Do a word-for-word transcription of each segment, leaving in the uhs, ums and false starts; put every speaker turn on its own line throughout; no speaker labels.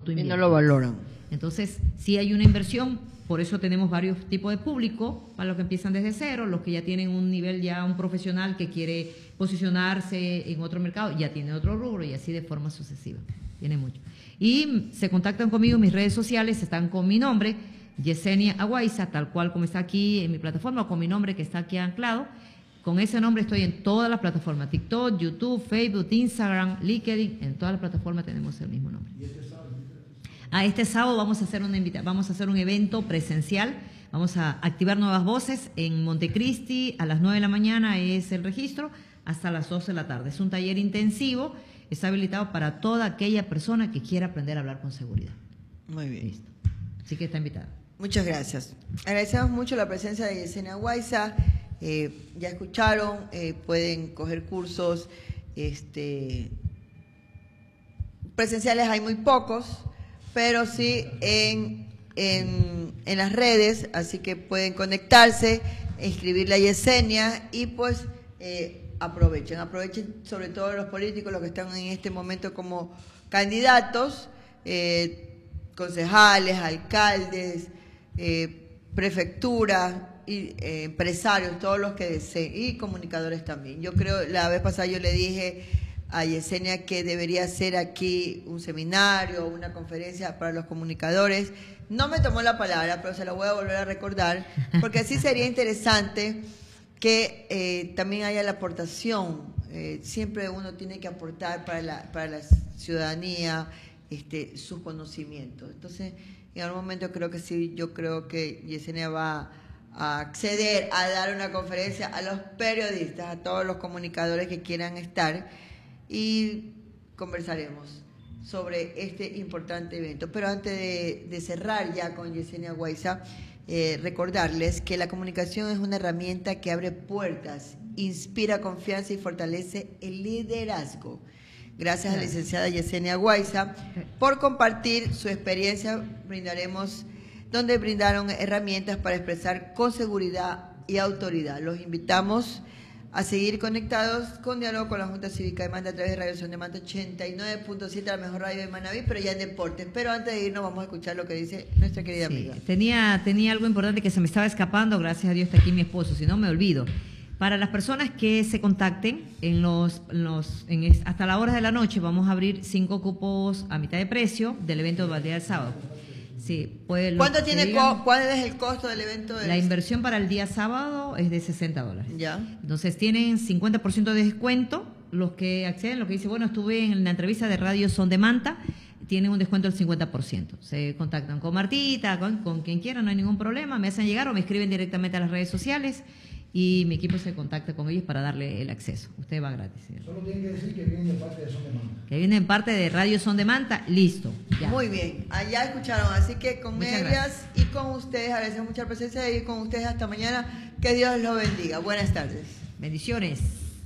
tú inviertes.
Y no lo valoran.
Entonces, sí hay una inversión, por eso tenemos varios tipos de público, para los que empiezan desde cero, los que ya tienen un nivel, ya un profesional que quiere posicionarse en otro mercado, ya tiene otro rubro y así de forma sucesiva. Tiene mucho. Y se contactan conmigo en mis redes sociales, están con mi nombre, Yesenia Aguaiza, tal cual como está aquí en mi plataforma, o con mi nombre que está aquí anclado. Con ese nombre estoy en todas las plataformas, TikTok, YouTube, Facebook, Instagram, LinkedIn, en todas las plataformas tenemos el mismo nombre. A este sábado vamos a hacer una invita vamos a hacer un evento presencial, vamos a activar nuevas voces en Montecristi, a las nueve de la mañana es el registro, hasta las doce de la tarde. Es un taller intensivo, está habilitado para toda aquella persona que quiera aprender a hablar con seguridad.
Muy bien.
Listo. Así que está invitada.
Muchas gracias. Agradecemos mucho la presencia de Yesenia Aguaiza. Eh, ya escucharon, eh, pueden coger cursos este, presenciales, hay muy pocos, pero sí en, en, en las redes, así que pueden conectarse, inscribirle a Yesenia y pues eh, aprovechen, aprovechen sobre todo los políticos, los que están en este momento como candidatos, eh, concejales, alcaldes, eh, prefecturas, y, eh, empresarios, todos los que deseen, y comunicadores también. Yo creo, la vez pasada yo le dije a Yesenia que debería ser aquí un seminario o una conferencia para los comunicadores. No me tomó la palabra, pero se la voy a volver a recordar, porque así sería interesante que eh, también haya la aportación. Eh, siempre uno tiene que aportar para la, para la ciudadanía este, sus conocimientos. Entonces, en algún momento creo que sí, yo creo que Yesenia va a acceder a dar una conferencia a los periodistas, a todos los comunicadores que quieran estar, y conversaremos sobre este importante evento. Pero antes de, de cerrar ya con Yesenia Aguaiza, eh, recordarles que la comunicación es una herramienta que abre puertas, inspira confianza y fortalece el liderazgo. Gracias a la licenciada Yesenia Aguaiza por compartir su experiencia. Brindaremos donde brindaron herramientas para expresar con seguridad y autoridad. Los invitamos a seguir conectados con Diálogo con la Junta Cívica de Manta a través de Radio Son de Manta ochenta y nueve punto siete, la mejor radio de Manaví, pero ya en deportes. Pero antes de irnos vamos a escuchar lo que dice nuestra querida
sí,
amiga.
Tenía, tenía algo importante que se me estaba escapando, gracias a Dios está aquí mi esposo, si no me olvido. Para las personas que se contacten, en los, en los, en, hasta la hora de la noche vamos a abrir cinco cupos a mitad de precio del evento del día del sábado. Sí, pues
¿Cuánto tiene, digan, ¿Cuál es el costo del evento? Del...
La inversión para el día sábado es de sesenta dólares.
Ya.
Entonces tienen cincuenta por ciento de descuento. Los que acceden, los que dicen, bueno, estuve en la entrevista de Radio Son de Manta, tienen un descuento del cincuenta por ciento. Se contactan con Martita, con, con quien quieran, no hay ningún problema. Me hacen llegar o me escriben directamente a las redes sociales y mi equipo se contacta con ellos para darle el acceso. Usted va gratis, señor.
Solo tienen que decir que vienen de parte de Son de Manta.
Que vienen de parte de Radio Son de Manta, listo. Ya.
Muy bien, allá escucharon, así que con
Muchas
ellas
gracias.
y con ustedes, agradecemos mucha presencia de ir con ustedes hasta mañana. Que Dios los bendiga. Buenas tardes.
Bendiciones.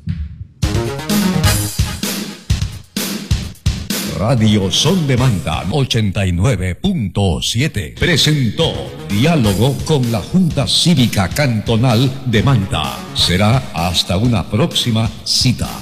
Radio Son de Manta ochenta y nueve punto siete presentó Diálogo con la Junta Cívica Cantonal de Manta. Será hasta una próxima cita.